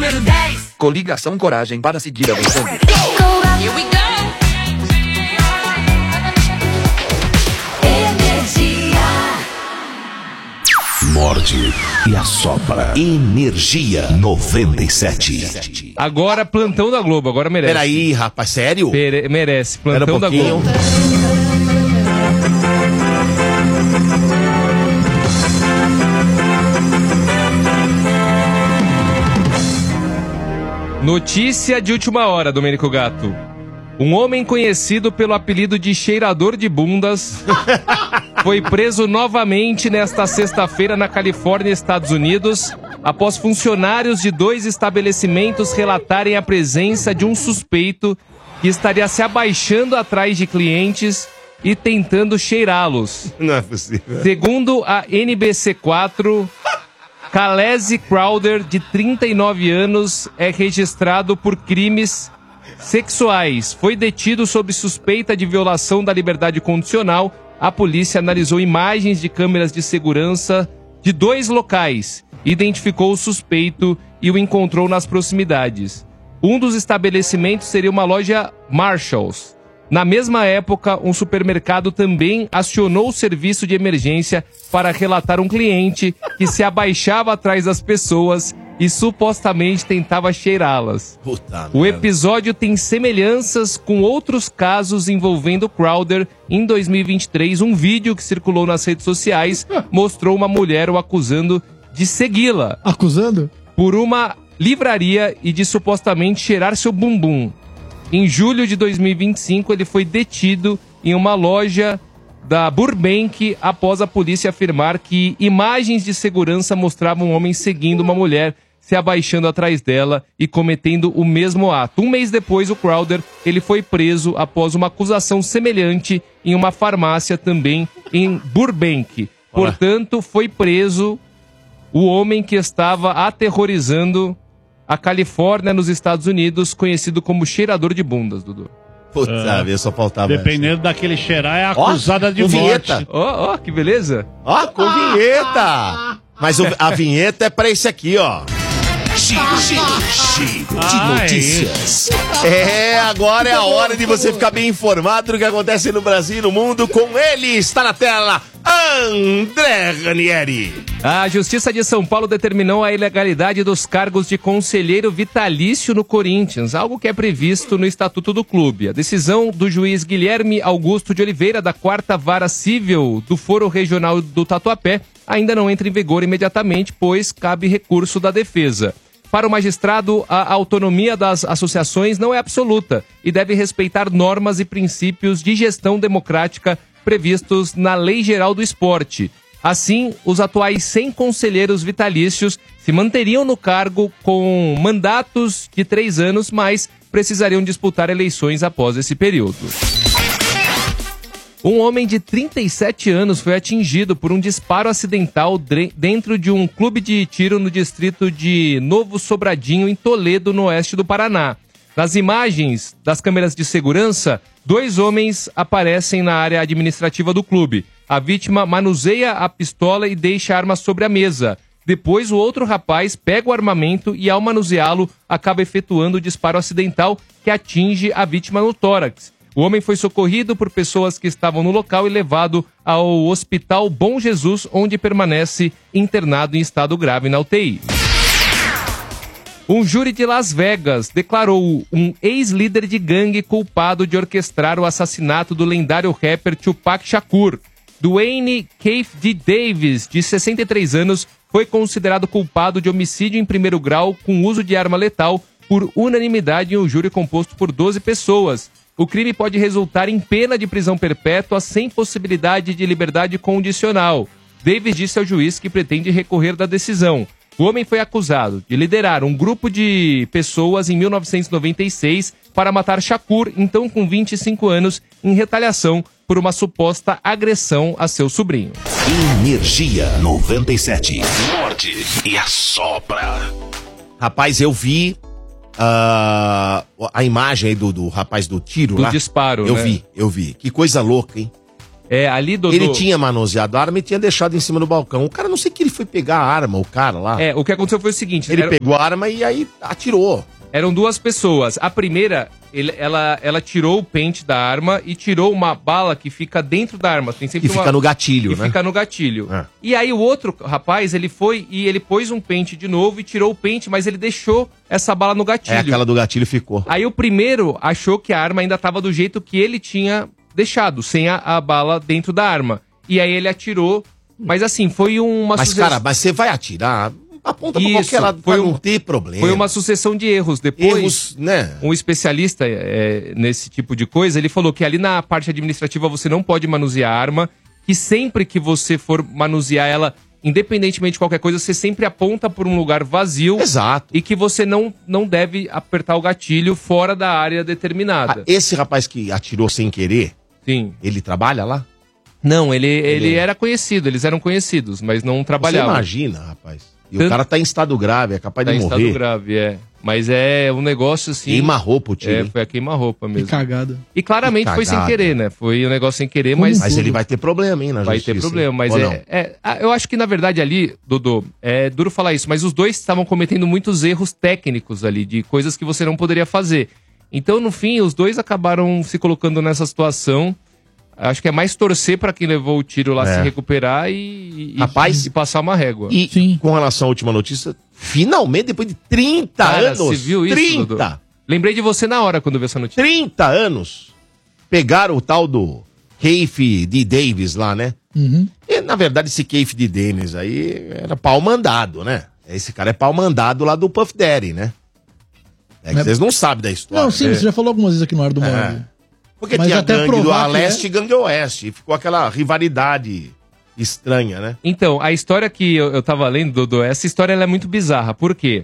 número 10. Coligação Coragem para seguir avançando. Here we go. Morde e assopra. Energia 97. Agora, plantão da Globo, agora merece. Peraí, rapaz, sério? Merece, plantão da Globo. Notícia de última hora, Domênico Gato. Um homem conhecido pelo apelido de cheirador de bundas foi preso novamente nesta sexta-feira na Califórnia, Estados Unidos, após funcionários de 2 estabelecimentos relatarem a presença de um suspeito que estaria se abaixando atrás de clientes e tentando cheirá-los. Não é possível. Segundo a NBC4, Calese Crowder, de 39 anos, é registrado por crimes sexuais. Foi detido sob suspeita de violação da liberdade condicional. A polícia analisou imagens de câmeras de segurança de 2 locais, identificou o suspeito e o encontrou nas proximidades. Um dos estabelecimentos seria uma loja Marshalls. Na mesma época, um supermercado também acionou o serviço de emergência para relatar um cliente que se abaixava atrás das pessoas e supostamente tentava cheirá-las. O episódio tem semelhanças com outros casos envolvendo Crowder. Em 2023, um vídeo que circulou nas redes sociais mostrou uma mulher o acusando de segui-la. Acusando? Por uma livraria e de supostamente cheirar seu bumbum. Em julho de 2025, ele foi detido em uma loja da Burbank após a polícia afirmar que imagens de segurança mostravam um homem seguindo uma mulher, se abaixando atrás dela e cometendo o mesmo ato. Um mês depois, o Crowder ele foi preso após uma acusação semelhante em uma farmácia também em Burbank. Portanto, foi preso o homem que estava aterrorizando a Califórnia, nos Estados Unidos, conhecido como cheirador de bundas, Dudu. Putz, só faltava. Dependendo daquele cheirar, é acusada de morte. Vinheta. Ó, que beleza. Ó, com vinheta. Mas a vinheta é pra esse aqui, ó. Giro de notícias. Agora é a hora de você ficar bem informado do que acontece no Brasil e no mundo. Com ele, está na tela, André Ranieri. A Justiça de São Paulo determinou a ilegalidade dos cargos de conselheiro vitalício no Corinthians, algo que é previsto no Estatuto do Clube. A decisão do juiz Guilherme Augusto de Oliveira, da 4ª Vara Civil do Foro Regional do Tatuapé, ainda não entra em vigor imediatamente, pois cabe recurso da defesa. Para o magistrado, a autonomia das associações não é absoluta e deve respeitar normas e princípios de gestão democrática previstos na Lei Geral do Esporte. Assim, os atuais 100 conselheiros vitalícios se manteriam no cargo com mandatos de 3 anos, mas precisariam disputar eleições após esse período. Um homem de 37 anos foi atingido por um disparo acidental dentro de um clube de tiro no distrito de Novo Sobradinho, em Toledo, no oeste do Paraná. Nas imagens das câmeras de segurança, 2 homens aparecem na área administrativa do clube. A vítima manuseia a pistola e deixa a arma sobre a mesa. Depois, o outro rapaz pega o armamento e, ao manuseá-lo, acaba efetuando o disparo acidental que atinge a vítima no tórax. O homem foi socorrido por pessoas que estavam no local e levado ao Hospital Bom Jesus, onde permanece internado em estado grave na UTI. Um júri de Las Vegas declarou um ex-líder de gangue culpado de orquestrar o assassinato do lendário rapper Tupac Shakur. Dwayne Keith D. Davis, de 63 anos, foi considerado culpado de homicídio em primeiro grau com uso de arma letal por unanimidade em um júri composto por 12 pessoas. O crime pode resultar em pena de prisão perpétua sem possibilidade de liberdade condicional. Davis disse ao juiz que pretende recorrer da decisão. O homem foi acusado de liderar um grupo de pessoas em 1996 para matar Shakur, então com 25 anos, em retaliação por uma suposta agressão a seu sobrinho. Energia 97. Morde e assopra. Rapaz, eu vi a imagem aí do rapaz do tiro Do lá. disparo, eu né? vi. Que coisa louca, hein? Ali, Dodô... Ele tinha manuseado a arma e tinha deixado em cima do balcão. O cara, não sei que ele foi pegar a arma, o cara lá. O que aconteceu foi o seguinte... Ele pegou a arma e aí atirou. Eram duas pessoas. A primeira, ela tirou o pente da arma e tirou uma bala que fica dentro da arma. Tem sempre Fica no gatilho, né? Fica no gatilho. E aí o outro rapaz, ele foi e ele pôs um pente de novo e tirou o pente, mas ele deixou essa bala no gatilho. Aquela do gatilho ficou. Aí o primeiro achou que a arma ainda estava do jeito que ele tinha deixado, sem a bala dentro da arma. E aí ele atirou, mas assim, foi uma sucessão... Mas você vai atirar, aponta pra qualquer lado pra não ter problema. Foi uma sucessão de erros. Depois, né? Um especialista nesse tipo de coisa, ele falou que ali na parte administrativa você não pode manusear a arma, que sempre que você for manusear ela, independentemente de qualquer coisa, você sempre aponta por um lugar vazio. Exato. E que você não deve apertar o gatilho fora da área determinada. Esse rapaz que atirou sem querer... Sim. Ele trabalha lá? Não, ele era conhecido, eles eram conhecidos, mas não trabalhavam. Você imagina, rapaz. E o cara tá em estado grave, é capaz de morrer. Tá em estado grave, Mas é um negócio assim... Queima-roupa o tiro. Foi a queima-roupa mesmo. Que cagada. E claramente foi sem querer, né? Foi um negócio sem querer, mas... Mas ele vai ter problema, hein, na justiça. Vai ter problema, mas eu acho que na verdade ali, Dodô, é duro falar isso, mas os dois estavam cometendo muitos erros técnicos ali, de coisas que você não poderia fazer. Então, no fim, os dois acabaram se colocando nessa situação. Acho que é mais torcer pra quem levou o tiro lá se recuperar e passar uma régua. E sim, com relação à última notícia, finalmente, depois de 30 anos... Você viu isso, 30! Dodô? Lembrei de você na hora quando vi essa notícia. 30 anos! Pegaram o tal do Keith D. Davis lá, né? E, na verdade, esse Keith D. Davis aí era pau mandado, né? Esse cara é pau mandado lá do Puff Daddy, né? É que vocês não sabem da história. Não, sim, você já falou algumas vezes aqui no Ar do Morde. Porque mas tinha gangue do Leste e gangue Oeste. E ficou aquela rivalidade estranha, né? Então, a história que eu tava lendo, Dodô, essa história ela é muito bizarra. Por quê?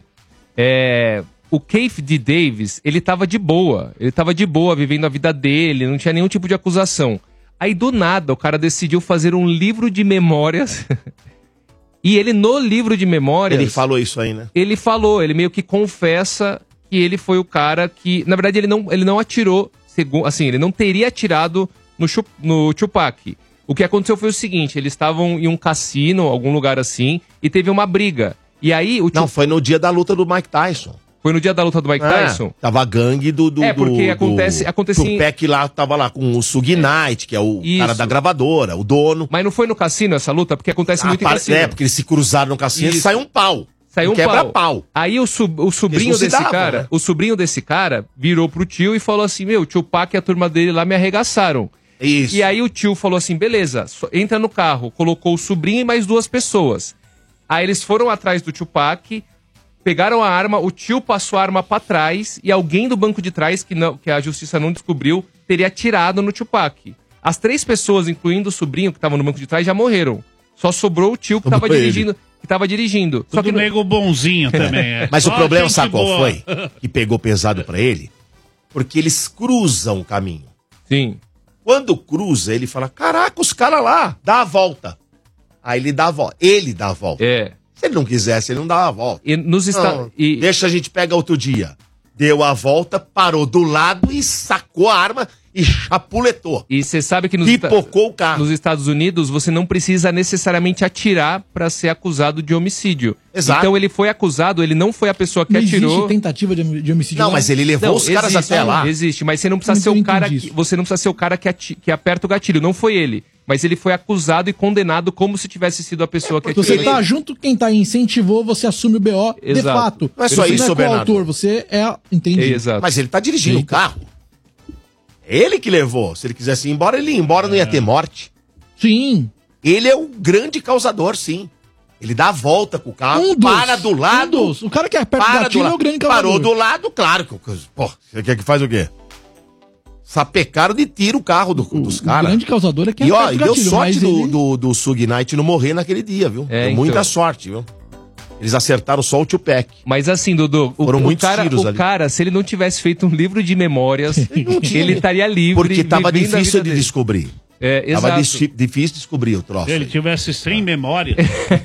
O Keith D. Davis, ele tava de boa. Ele tava de boa, vivendo a vida dele, não tinha nenhum tipo de acusação. Aí, do nada, o cara decidiu fazer um livro de memórias... E ele, no livro de memórias... Ele falou isso aí, né? Ele falou, ele meio que confessa que ele foi o cara que... Na verdade, ele não atirou, assim, ele não teria atirado no Tupac. O que aconteceu foi o seguinte, eles estavam em um cassino, algum lugar assim, e teve uma briga. E aí... Não, foi no dia da luta do Mike Tyson. Foi no dia da luta do Mike Tyson? Tava a gangue do porque acontecia... O Tupac lá, tava lá com o Suge Knight, que é o cara da gravadora, o dono. Mas não foi no cassino essa luta? Porque acontece muito em cassino. Porque eles se cruzaram no cassino e saiu um pau. Saiu um quebra-pau. Aí o sobrinho desse cara, né? O sobrinho desse cara virou pro tio e falou assim, meu, o Tupac e a turma dele lá me arregaçaram. Isso. E aí o tio falou assim, beleza, entra no carro, colocou o sobrinho e mais 2 pessoas. Aí eles foram atrás do Tupac, pegaram a arma, o tio passou a arma pra trás e alguém do banco de trás, que a justiça não descobriu, teria atirado no Tupac. As 3 pessoas, incluindo o sobrinho que tava no banco de trás, já morreram. Só sobrou o tio que tava dirigindo. Só que nego bonzinho também. Mas o problema, sabe qual foi? Que pegou pesado pra ele? Porque eles cruzam o caminho. Sim. Quando cruza, ele fala, caraca, os caras lá, dá a volta. Aí ele dá a volta. Ele dá a volta. Se ele não quisesse, ele não dava a volta. Deixa a gente pegar outro dia. Deu a volta, parou do lado e sacou a arma e chapuletou. E você sabe que pipocou o carro. Nos Estados Unidos, você não precisa necessariamente atirar pra ser acusado de homicídio. Exato. Então ele foi acusado, ele não foi a pessoa que atirou. Existe tentativa de homicídio? Não, mas ele levou os caras até lá. Existe, mas você não precisa ser o cara que aperta o gatilho. Não foi ele. Mas ele foi acusado e condenado como se tivesse sido a pessoa que atirou. Você tá junto, quem tá incentivou, você assume o BO de fato. Não é só isso, Bernardo. Você não é coautor, você entendi. Exato. Mas ele tá dirigindo o carro. Ele que levou. Se ele quisesse ir embora, ele ia embora, não ia ter morte. Sim. Ele é o grande causador, sim. Ele dá a volta com o carro, para do lado. O cara que aperta o gatilho é o grande causador. Parou do lado, claro. Pô, você quer que faz o quê? Sapecaram de tiro o carro dos caras. O grande causador é que aperta o gatilho. E deu sorte do Suge Knight não morrer naquele dia, viu? Deu muita sorte, viu? Eles acertaram só o Tupac. Mas assim, Dodô, o cara, se ele não tivesse feito um livro de memórias, ele estaria livre. Porque tava difícil de descobrir. Tava difícil descobrir o troço. Se ele tivesse sem memória.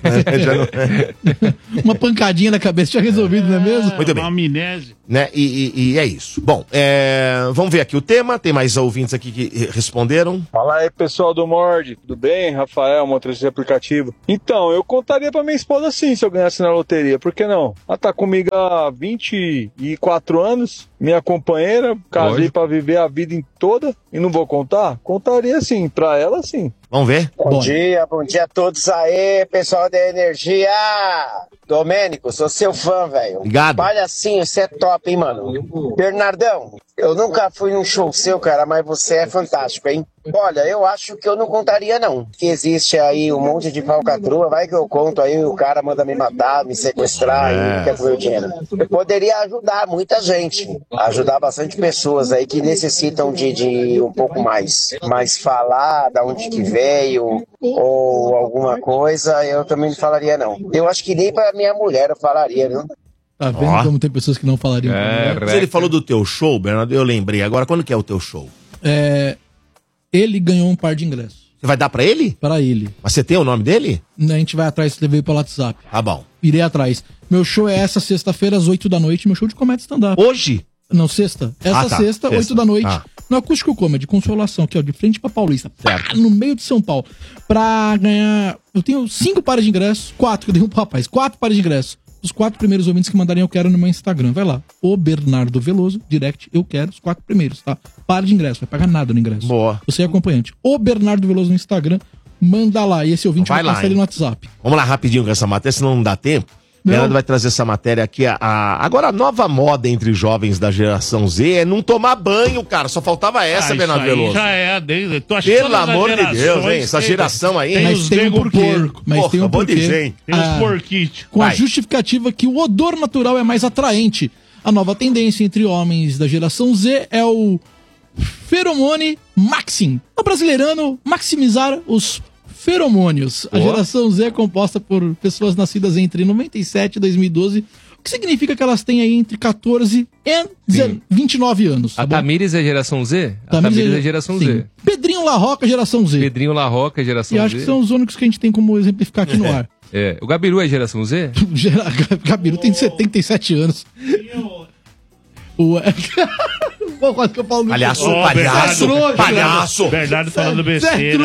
Uma pancadinha na cabeça tinha resolvido, não é mesmo? Muito bem. Uma amnésia. Né? E é isso. Bom, vamos ver aqui o tema. Tem mais ouvintes aqui que responderam. Fala aí, pessoal do Mord. Tudo bem? Rafael, motorista de aplicativo. Então, eu contaria pra minha esposa sim se eu ganhasse na loteria. Por que não? Ela tá comigo há 24 anos, minha companheira. Casei pra viver a vida toda e não vou contar? Contaria sim. Pra ela, sim. Vamos ver? Bom dia a todos aí, pessoal da Energia. Domênico, sou seu fã, velho. Obrigado. Palhacinho, você é top, hein, mano. Bernardão, eu nunca fui num show seu, cara, mas você é fantástico, hein? Olha, eu acho que eu não contaria, não. Que existe aí um monte de falcatrua, vai que eu conto aí, o cara manda me matar, me sequestrar e quer comer o dinheiro. Eu poderia ajudar muita gente, ajudar bastante pessoas aí que necessitam de um pouco mais. Mas falar da onde que veio ou alguma coisa, eu também não falaria, não. Eu acho que nem pra minha mulher eu falaria, viu? Tá vendo como tem pessoas que não falariam? Mas ele falou do teu show, Bernardo, eu lembrei. Agora, quando que é o teu show? Ele ganhou um par de ingressos. Você vai dar pra ele? Pra ele. Mas você tem o nome dele? A gente vai atrás, você veio pelo WhatsApp. Tá bom. Irei atrás. Meu show é essa sexta-feira, às 8 da noite, meu show de comédia stand-up. Hoje? Não, sexta. Sexta, 8 da noite. No Acústico Comedy, Consolação, aqui, ó, de frente pra Paulista. Certo. No meio de São Paulo. Pra ganhar... Eu tenho 5 pares de ingressos, 4 que eu dei pro rapaz. 4 pares de ingressos. Os 4 primeiros ouvintes que mandarem eu quero no meu Instagram. Vai lá. O Bernardo Veloso, direct, eu quero os 4 primeiros, tá? Para de ingresso, vai pagar nada no ingresso. Boa. Você é acompanhante. O Bernardo Veloso no Instagram, manda lá. E esse ouvinte vai passar ele no WhatsApp. Vamos lá rapidinho com essa matéria, senão não dá tempo. Bernardo vai trazer essa matéria aqui. Agora, a nova moda entre jovens da geração Z é não tomar banho, cara. Só faltava essa, Bernardo Veloso. Já é, pelo amor de Deus, hein? Essa geração aí. Mas tem um porquê. Mas tem um porquê. Tem os porquitos. Com a justificativa que o odor natural é mais atraente. A nova tendência entre homens da geração Z é o feromone maxim. O brasileirano maximizar os feromônios. A geração Z é composta por pessoas nascidas entre 97 e 2012, o que significa que elas têm aí entre 14 e 29 anos. Tá, a Tamires é geração Z? A Tamires é geração Z. Pedrinho Larroca, geração Z. Pedrinho Larroca, geração Z. E acho que são os únicos que a gente tem como exemplificar aqui no ar. O Gabiru é geração Z? Gabiru tem 77 anos. Quase que eu falo palhaço. Bernardo falando besteira.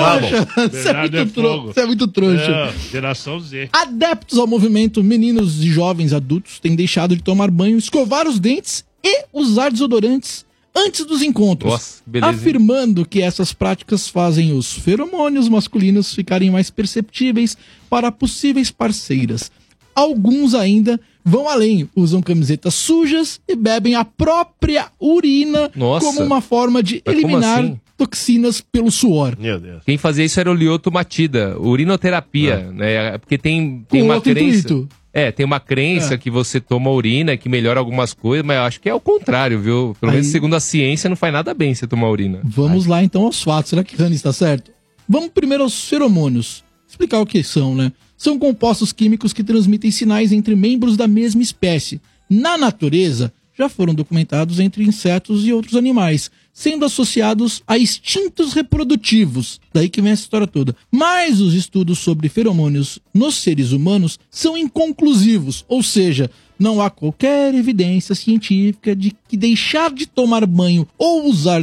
Você é muito trouxa. Geração Z. Adeptos ao movimento, meninos e jovens adultos têm deixado de tomar banho, escovar os dentes e usar desodorantes antes dos encontros. Nossa, beleza, afirmando que essas práticas fazem os feromônios masculinos ficarem mais perceptíveis para possíveis parceiras. Alguns ainda vão além, usam camisetas sujas e bebem a própria urina como uma forma de eliminar toxinas pelo suor. Meu Deus. Quem fazia isso era o Lioto Matida, urinoterapia, né? Porque tem uma crença. Tem uma crença que você toma urina, que melhora algumas coisas, mas eu acho que é o contrário, viu? Pelo menos segundo a ciência, não faz nada bem você tomar urina. Vamos lá então aos fatos. Será que Rani está certo? Vamos primeiro aos feromônios. Explicar o que são, né? São compostos químicos que transmitem sinais entre membros da mesma espécie. Na natureza, já foram documentados entre insetos e outros animais, sendo associados a instintos reprodutivos. Daí que vem essa história toda. Mas os estudos sobre feromônios nos seres humanos são inconclusivos, ou seja, não há qualquer evidência científica de que deixar de tomar banho ou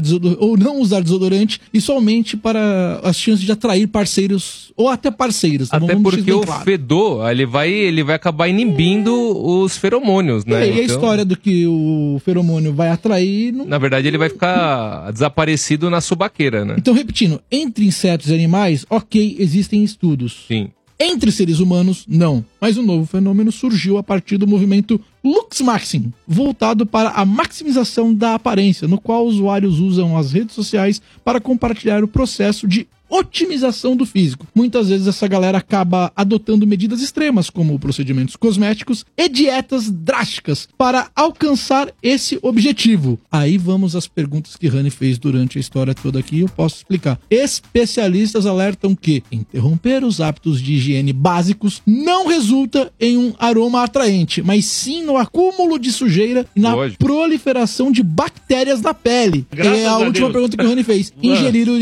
não usar desodorante isso aumente para as chances de atrair parceiros ou até parceiras. Tá? Até porque o fedor, ele vai acabar inibindo os feromônios, né? E a história do que o feromônio vai atrair... Na verdade, ele vai ficar desaparecido na subaqueira, né? Então, repetindo, entre insetos e animais, ok, existem estudos. Sim. Entre seres humanos, não. Mas um novo fenômeno surgiu a partir do movimento Lux Maxim, voltado para a maximização da aparência, no qual usuários usam as redes sociais para compartilhar o processo de otimização do físico. Muitas vezes essa galera acaba adotando medidas extremas, como procedimentos cosméticos e dietas drásticas, para alcançar esse objetivo. Aí vamos às perguntas que Rani fez durante a história toda aqui, eu posso explicar. Especialistas alertam que interromper os hábitos de higiene básicos não resulta em um aroma atraente, mas sim no acúmulo de sujeira e na proliferação de bactérias na pele. É a última pergunta que o Rani fez. Ingerir urina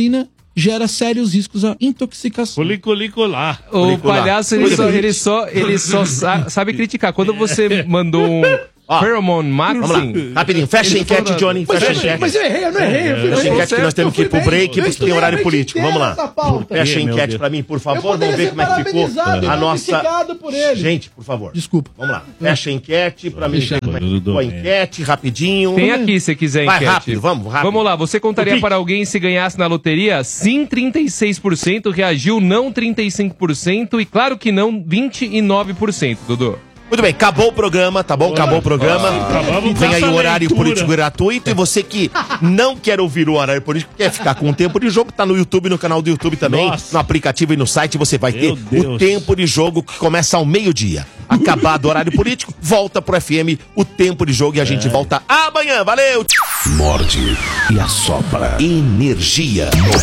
gera sérios riscos à intoxicação. Colicolar. O palhaço, ele só sabe criticar. Quando você mandou um Pheromone Maxim... Vamos lá, rapidinho. Fecha a enquete, Johnny. Fecha a enquete. Mas eu errei, eu não errei. Fecha a enquete que nós temos que ir pro break, porque tem horário político. Vamos lá. Fecha a enquete pra mim, por favor. Vamos ver como é que ficou a nossa... Gente, por favor. Desculpa. Vamos lá. Fecha a enquete pra mim ver como é que ficou a enquete, rapidinho. Tem aqui, se quiser, Vai enquete. rápido, vamos rápido. Vamos lá, você contaria para alguém se ganhasse na loteria? Sim, 36%, reagiu não 35% e claro que não 29%, Dudu. Muito bem, acabou o programa, tá bom? Acabou o programa. Vem aí o horário político gratuito. E você que não quer ouvir o horário político, quer ficar com o tempo de jogo, tá no YouTube, no canal do YouTube também, no aplicativo e no site, você vai ter o tempo de jogo que começa ao meio-dia. Acabado o horário político, volta pro FM, o tempo de jogo e a gente volta amanhã. Valeu! Morde e assopra. Energia